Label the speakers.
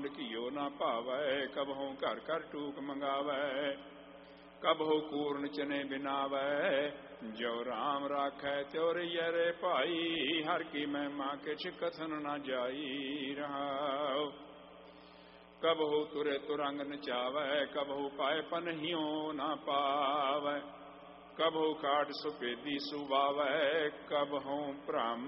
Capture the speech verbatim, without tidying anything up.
Speaker 1: ਘਿਓ ਨਾ ਭਾਵੈ, ਕਬਹੂ ਘਰ ਘਰ ਟੂਕ ਮੰਗਾਵੈ, ਕਬਹੂ ਕੂਰਨ ਚਨੇ ਬਿਨਾਵੈ, ਜੋ ਰਾਮ ਰਾਖੈ ਤਿਉ ਰਹੀਐ ਰੇ ਭਾਈ, ਹਰ ਕੀ ਮਹਿਮਾ ਕਿਛ ਕਥਨ ਨਾ ਜਾਈ ਰਹਾਉ। ਕਬਹੂ ਤੁਰੇ ਤੁਰੰਗ ਨਚਾਵੈ, ਕਬਹੂ ਪਾਏ ਪਨਹਿਓ ਨਾ ਪਾਵੈ, ਕਬਹੂ ਕਾਟ ਸੁਪੇਦੀ ਸੁਵਾਵੈ, ਕਬਹੂ ਭ੍ਰਮ